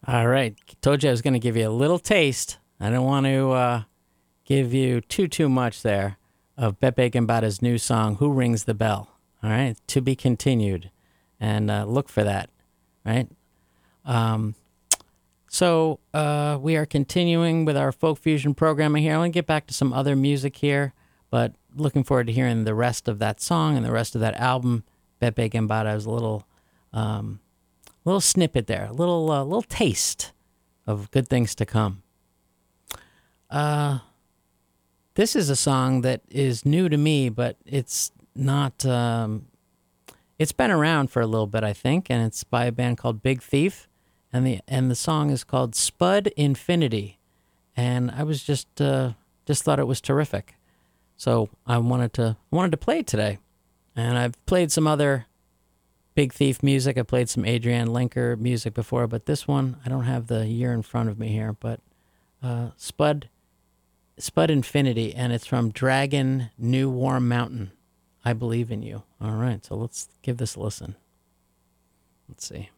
All right. Told you I was going to give you a little taste. I don't want to give you too much there of Pepe Gambada's new song, Who Rings the Bell? All right. To be continued. And look for that. Right. So we are continuing with our folk fusion programming here. I want to get back to some other music here, but looking forward to hearing the rest of that song and the rest of that album. Pepe Gambada is a little snippet there, a little taste of good things to come. This is a song that is new to me, but it's not. It's been around for a little bit, I think, and it's by a band called Big Thief, and the song is called Spud Infinity, and I was just thought it was terrific, so I wanted to play it today, and I've played some other Big Thief music. I played some Adrienne Lenker music before, but this one, I don't have the year in front of me here, but Spud Infinity, and it's from Dragon New Warm Mountain. I Believe in You. All right, so let's give this a listen. Let's see.